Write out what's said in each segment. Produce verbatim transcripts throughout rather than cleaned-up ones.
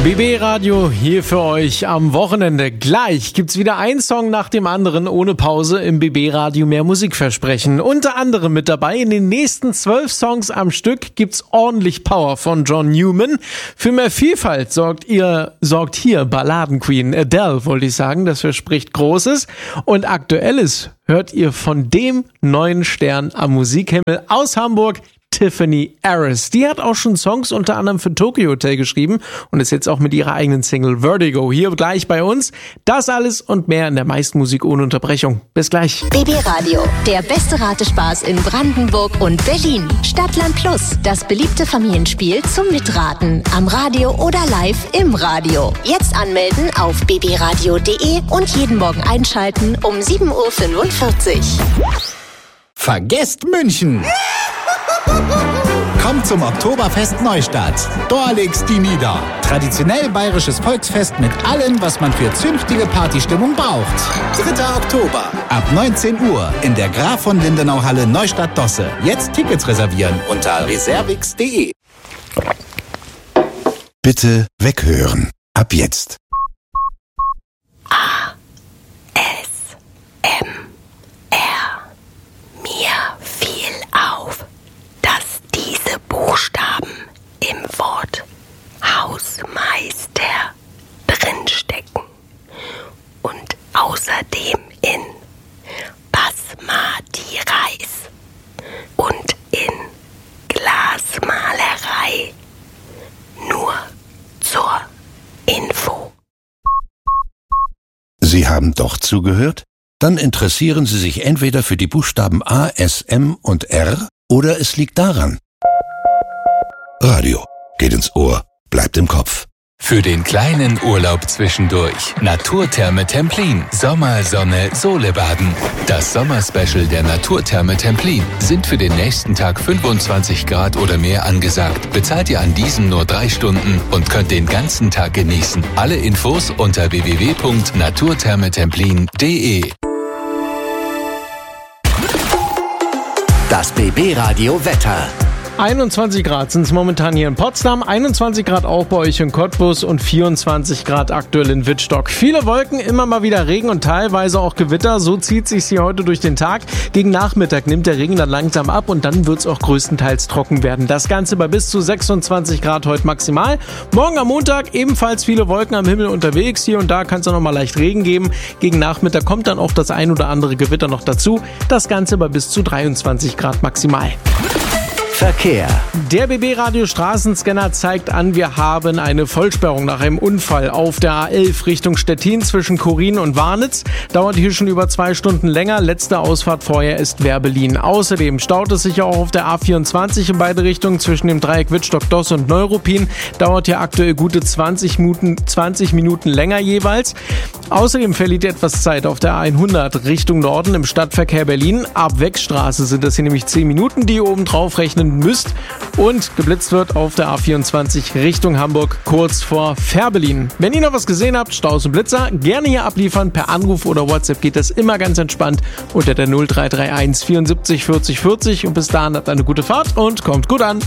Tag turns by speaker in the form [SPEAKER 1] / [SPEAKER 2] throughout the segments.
[SPEAKER 1] B B Radio hier für euch am Wochenende. Gleich gibt's wieder ein Song nach dem anderen ohne Pause im B B Radio mehr Musikversprechen. Unter anderem mit dabei in den nächsten zwölf Songs am Stück gibt's ordentlich Power von John Newman. Für mehr Vielfalt sorgt ihr, sorgt hier Balladenqueen Adele, wollte ich sagen. Das verspricht Großes. Und Aktuelles hört ihr von dem neuen Stern am Musikhimmel aus Hamburg, Tiffany Harris. Die hat auch schon Songs unter anderem für Tokyo Hotel geschrieben und ist jetzt auch mit ihrer eigenen Single Vertigo hier gleich bei uns. Das alles und mehr in der meisten Musik ohne Unterbrechung. Bis gleich.
[SPEAKER 2] B B Radio, der beste Ratespaß in Brandenburg und Berlin. Stadtland Plus, das beliebte Familienspiel zum Mitraten. Am Radio oder live im Radio. Jetzt anmelden auf b b radio punkt d e und jeden Morgen einschalten um sieben Uhr fünfundvierzig.
[SPEAKER 3] Vergesst München! Kommt zum Oktoberfest Neustadt. Dort legt's die nieder. Traditionell bayerisches Volksfest mit allem, was man für zünftige Partystimmung braucht. dritter Oktober ab neunzehn Uhr in der Graf von Lindenau Halle Neustadt-Dosse. Jetzt Tickets reservieren unter reservix punkt de.
[SPEAKER 4] Bitte weghören. Ab jetzt.
[SPEAKER 2] A. S. M. R. Mir fiel auf, dass diese Buchstaben im Wort Hausmeister drinstecken und außerdem in Basmati Reis und in Glasmalerei. Nur zur Info.
[SPEAKER 4] Sie haben doch zugehört? Dann interessieren Sie sich entweder für die Buchstaben A, S, M und R oder es liegt daran. Radio geht ins Ohr, bleibt im Kopf.
[SPEAKER 5] Für den kleinen Urlaub zwischendurch. Naturtherme Templin. Sommersonne, Solebaden. Das Sommerspecial der Naturtherme Templin. Sind für den nächsten Tag fünfundzwanzig Grad oder mehr angesagt. Bezahlt ihr an diesem nur drei Stunden und könnt den ganzen Tag genießen. Alle Infos unter w w w punkt naturthermetemplin punkt de.
[SPEAKER 3] Das B B Radio Wetter.
[SPEAKER 1] einundzwanzig Grad sind es momentan hier in Potsdam, einundzwanzig Grad auch bei euch in Cottbus und vierundzwanzig Grad aktuell in Wittstock. Viele Wolken, immer mal wieder Regen und teilweise auch Gewitter. So zieht sich hier heute durch den Tag. Gegen Nachmittag nimmt der Regen dann langsam ab und dann wird es auch größtenteils trocken werden. Das Ganze bei bis zu sechsundzwanzig Grad heute maximal. Morgen am Montag ebenfalls viele Wolken am Himmel unterwegs. Hier und da kann es auch noch mal leicht Regen geben. Gegen Nachmittag kommt dann auch das ein oder andere Gewitter noch dazu. Das Ganze bei bis zu dreiundzwanzig Grad maximal.
[SPEAKER 3] Verkehr.
[SPEAKER 1] Der B B Radio Straßenscanner zeigt an, wir haben eine Vollsperrung nach einem Unfall auf der A elf Richtung Stettin zwischen Korin und Warnitz. Dauert hier schon über zwei Stunden länger. Letzte Ausfahrt vorher ist Werbelin. Außerdem staut es sich auch auf der A vierundzwanzig in beide Richtungen zwischen dem Dreieck Wittstock-Doss und Neuruppin. Dauert hier aktuell gute zwanzig Minuten, zwanzig Minuten länger jeweils. Außerdem verliert ihr etwas Zeit auf der A hundert Richtung Norden im Stadtverkehr Berlin. Ab Wegstraße sind das hier nämlich zehn Minuten, die ihr oben drauf rechnen müsst. Und geblitzt wird auf der A vierundzwanzig Richtung Hamburg kurz vor Fährberlin. Wenn ihr noch was gesehen habt, Staus und Blitzer, gerne hier abliefern. Per Anruf oder WhatsApp geht das immer ganz entspannt unter der null drei drei eins vierundsiebzig vierzig vierzig. Und bis dahin habt eine gute Fahrt und kommt gut an.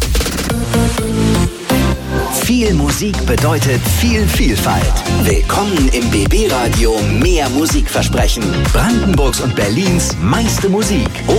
[SPEAKER 3] Viel Musik bedeutet viel Vielfalt. Willkommen im B B Radio mehr Musikversprechen. Brandenburgs und Berlins meiste Musik.